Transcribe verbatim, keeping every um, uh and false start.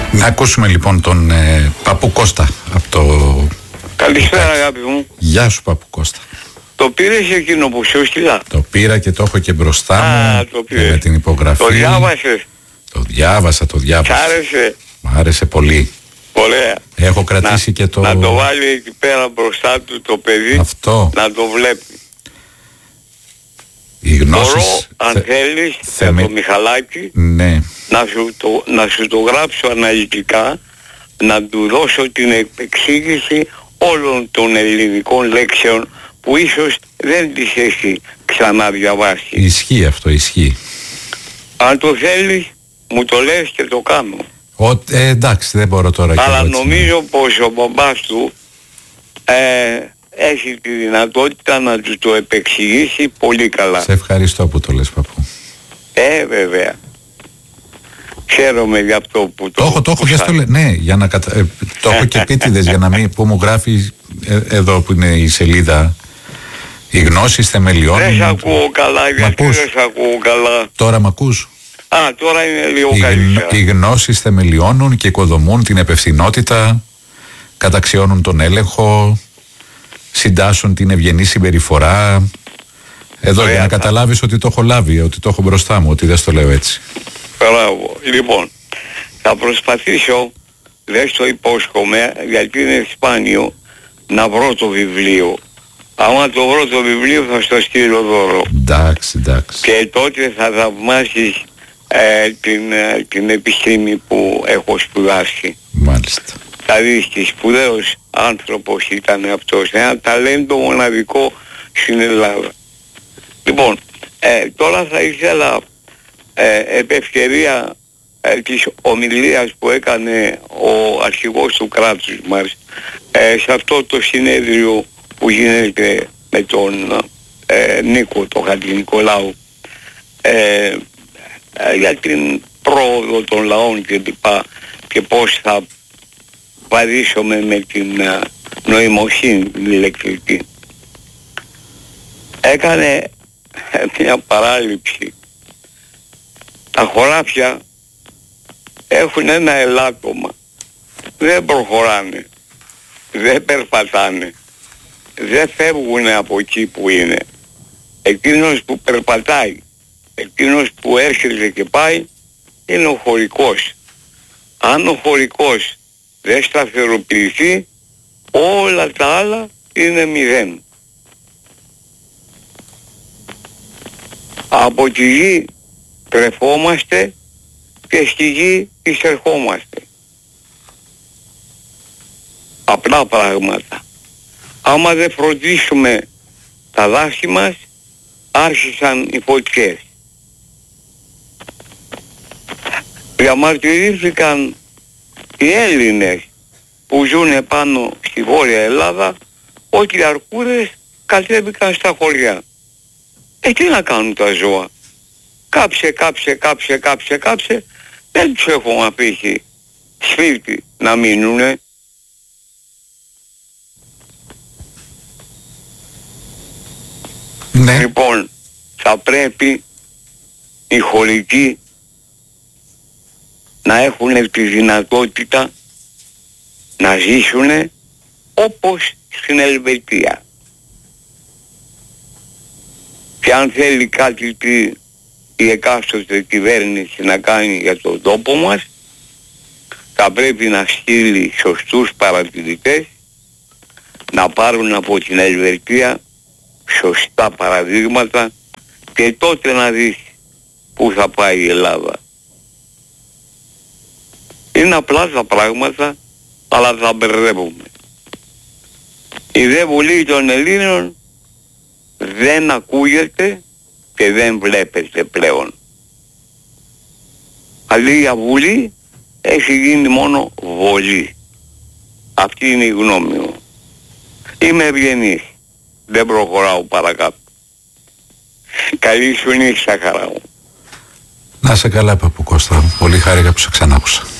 Να ακούσουμε λοιπόν τον ε, Παππού Κώστα από το... Καλησπέρα αγάπη μου. Γεια σου Παππού Κώστα. Το πήρες εκείνο που σου έστειλα? Το πήρα και το έχω και μπροστά μου. Α, το πήρες. Με την υπογραφή. Το διάβασες? Το διάβασα, το διάβασα. Σ' άρεσε? Μ' άρεσε πολύ. Ωραία. Έχω κρατήσει να, και το... Να το βάλει εκεί πέρα μπροστά του το παιδί. Αυτό. Να το βλέπει. Οι γνώσεις... Μπορώ, αν θε... θέλεις, Θεμε... το Μιχαλάκι, ναι. να, σου το, να σου το γράψω αναλυτικά, να του δώσω την επεξήγηση όλων των ελληνικών λέξεων που ίσως δεν τις έχει ξαναδιαβάσει. Ισχύει αυτό, ισχύει. Αν το θέλεις, μου το λες και το κάνω. Ο, ε, εντάξει, δεν μπορώ τώρα. Αλλά και νομίζω πως ο μπαμπάς του ε, έχει τη δυνατότητα να του το επεξηγήσει πολύ καλά. Σε ευχαριστώ που το λες Παππού. Ε, βέβαια. Χαίρομαι για αυτό που το... Το έχω, το έχω, για στο λέ... ναι, για να κατα... ε, το έχω και επίτηδες για να μην... που μου γράφει ε, εδώ που είναι η σελίδα οι γνώσεις θεμελιών. Δεν σ' ακούω καλά, γιατί δεν σ' ακούω καλά. Τώρα μ' ακούς? Α, τώρα είναι λίγο οι, καλύτερα. Οι γνώσεις θεμελιώνουν και οικοδομούν την υπευθυνότητα, καταξιώνουν τον έλεγχο, συντάσσουν την ευγενή συμπεριφορά. Εδώ Ωραία, για να καταλάβεις ότι το έχω λάβει, ότι το έχω μπροστά μου, ότι δεν στο λέω έτσι. Μπράβο. Λοιπόν, θα προσπαθήσω, δεν στο υπόσχομαι, γιατί είναι σπάνιο, να βρω το βιβλίο. Άμα το βρω το βιβλίο θα στο στείλω δώρο. Εντάξει, εντάξει. Και τότε θα θαυμάσεις ε, την, ε, την επιστήμη που έχω σπουδάσει. Μάλιστα. Δηλαδή σπουδαίος άνθρωπος ήταν αυτός, ένα ταλέντο μοναδικό στην Ελλάδα. Λοιπόν, ε, τώρα θα ήθελα ε, επ' ευκαιρία ε, της ομιλίας που έκανε ο αρχηγός του κράτους μας ε, σε αυτό το συνέδριο που γίνεται με τον ε, Νίκο, τον Χατζηνικολάου, ε, ε, για την πρόοδο των λαών και λοιπά και πώς θα βαδίσουμε με την ε, νοημοσύνη την ηλεκτρική. Έκανε μια παράληψη. Τα χωράφια έχουν ένα ελάττωμα. Δεν προχωράνε. Δεν περπατάνε. Δεν φεύγουν από εκεί που είναι. Εκείνος που περπατάει, εκείνος που έρχεται και πάει, είναι ο χωρικός. Αν ο χωρικός δεν σταθεροποιηθεί, όλα τα άλλα είναι μηδέν. Από τη γη τρεφόμαστε και στη γη εισερχόμαστε. Απλά πράγματα. Άμα δεν φροντίσουμε τα δάση μας, άρχισαν οι φωτιές. Διαμαρτυρήθηκαν οι Έλληνες που ζουν πάνω στη Βόρεια Ελλάδα ότι οι αρκούδες κατέβηκαν στα χωριά. Ε, τι να κάνουν τα ζώα? Κάψε, κάψε, κάψε, κάψε, κάψε. Δεν τους έχουν αφήσει σπίτι να μείνουνε. Ναι. Λοιπόν, θα πρέπει οι χωρικοί να έχουν τη δυνατότητα να ζήσουν όπως στην Ελβετία. Και αν θέλει κάτι τι η εκάστοτε κυβέρνηση να κάνει για τον τόπο μας, θα πρέπει να στείλει σωστούς παρατηρητές να πάρουν από την Ελβετία σωστά παραδείγματα και τότε να δεις πού θα πάει η Ελλάδα. Είναι απλά τα πράγματα, αλλά θα μπερδεύουμε. Η δε Βουλή των Ελλήνων δεν ακούγεται και δεν βλέπετε πλέον. Αλλή για Βουλή έχει γίνει μόνο βολή. Αυτή είναι η γνώμη μου. Είμαι ευγενής. Δεν προχωράω παρακάτω. Καλή σου νύχτα, χαρά μου. Να σε καλά Παππού Κώστα. Πολύ χάρηκα που σε ξανάκουσα.